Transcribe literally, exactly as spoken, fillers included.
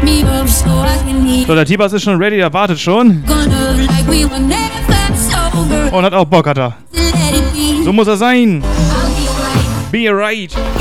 So, der T-Bass ist schon ready, der wartet schon. Und hat auch Bock, hat er. So muss er sein. Be right.